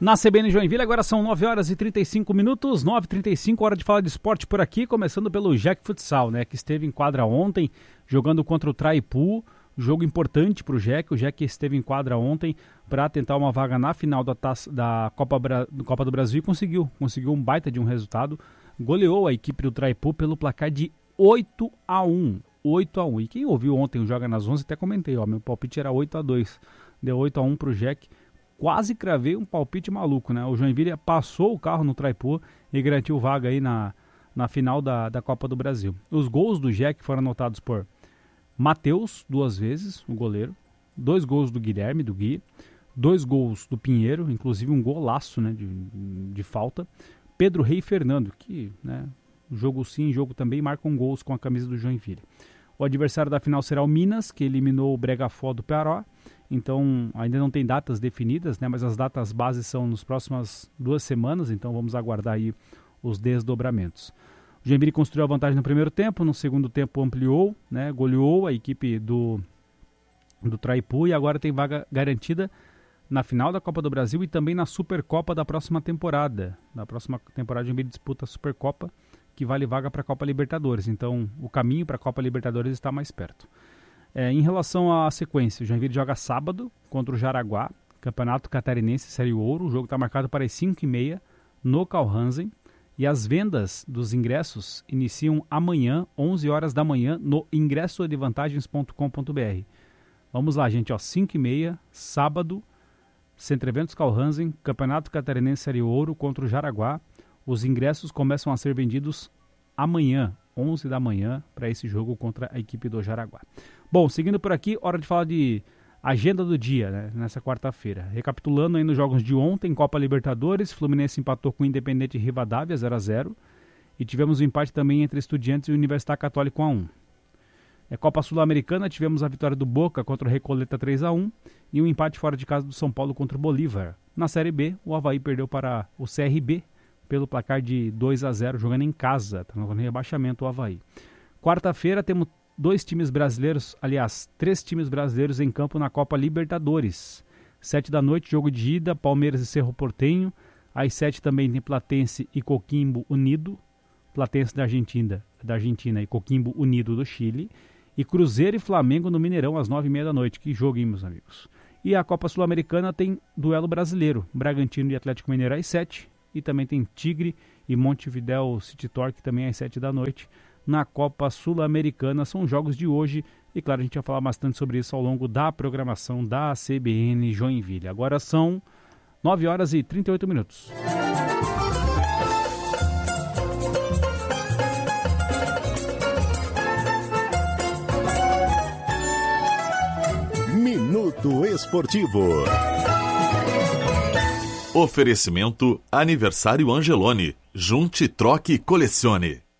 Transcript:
Na CBN Joinville, agora são 9 horas e 35 minutos, 9h35, hora de falar de esporte por aqui, começando pelo Jack Futsal, né, que esteve em quadra ontem, jogando contra o Traipu, jogo importante para o Jack. O Jack esteve em quadra ontem para tentar uma vaga na final da Copa do Brasil e conseguiu um baita de um resultado, goleou a equipe do Traipu pelo placar de 8-1. E quem ouviu ontem o Joga nas 11, até comentei, meu palpite era 8-2, deu 8-1 para o Jack. Quase cravei um palpite maluco, né? O Joinville passou o carro no Traipu e garantiu vaga aí na final da Copa do Brasil. Os gols do Jack foram anotados por Matheus, 2 vezes, o goleiro. 2 gols do Guilherme, do Gui. 2 gols do Pinheiro, inclusive um golaço, né, de falta. Pedro Rei e Fernando, que, né, jogo sim, jogo também, marcam gols com a camisa do Joinville. O adversário da final será o Minas, que eliminou o Bregafó do Pará. Então, ainda não tem datas definidas, né? Mas as datas bases são nas próximas 2 semanas, então vamos aguardar aí os desdobramentos. O Joinville construiu a vantagem no primeiro tempo, no segundo tempo ampliou, né? Goleou a equipe do Traipu e agora tem vaga garantida na final da Copa do Brasil e também na Supercopa da próxima temporada. Na próxima temporada o Joinville disputa a Supercopa, que vale vaga para a Copa Libertadores. Então, o caminho para a Copa Libertadores está mais perto. Em relação à sequência, o Joinville joga sábado contra o Jaraguá, Campeonato Catarinense Série Ouro. O jogo está marcado para as 5h30 no Carl-Hansen. E as vendas dos ingressos iniciam amanhã, 11 horas da manhã, no ingressodevantagens.com.br. Vamos lá, gente, 5h30, sábado, Centro Eventos Carl-Hansen, Campeonato Catarinense Série Ouro contra o Jaraguá. Os ingressos começam a ser vendidos amanhã, 11 da manhã, para esse jogo contra a equipe do Jaraguá. Bom, seguindo por aqui, hora de falar de agenda do dia, né, nessa quarta-feira. Recapitulando aí nos jogos de ontem, Copa Libertadores, Fluminense empatou com o Independente Rivadavia 0-0 e tivemos um empate também entre Estudiantes e Universidade Católica 1-1. Copa Sul-Americana, tivemos a vitória do Boca contra o Recoleta 3-1 e um empate fora de casa do São Paulo contra o Bolívar. Na Série B, o Avaí perdeu para o CRB pelo placar de 2-0, jogando em casa, está no rebaixamento o Avaí. Quarta-feira temos 3 times brasileiros em campo na Copa Libertadores. 7 da noite, jogo de ida, Palmeiras e Cerro Porteño. Às 7 também tem Platense e Coquimbo Unido. Platense da Argentina e Coquimbo Unido do Chile. E Cruzeiro e Flamengo no Mineirão às 9h30 da noite. Que jogo, hein, meus amigos? E a Copa Sul-Americana tem duelo brasileiro. Bragantino e Atlético Mineiro às 7. E também tem Tigre e Montevidéu City Torque também às 7 da noite. Na Copa Sul-Americana são jogos de hoje. E claro, a gente vai falar bastante sobre isso ao longo da programação da CBN Joinville. Agora são 9 horas e 38 minutos. Minuto Esportivo. Oferecimento Aniversário Angeloni. Junte, troque, colecione.